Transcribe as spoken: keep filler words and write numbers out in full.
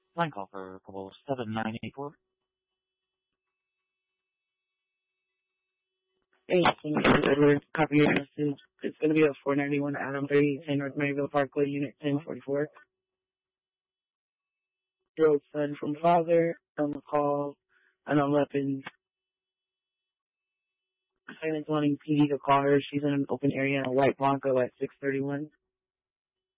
Line call for couple seven nine eight four. Hey, Edward, copy your message. It's going to be a four ninety-one Adam thirty in North Maryville Parkway, Unit ten forty-four. Girl's son from father on the call, unknown weapons. Silence wanting P D to call her. She's in an open area in a white Bronco at six thirty-one.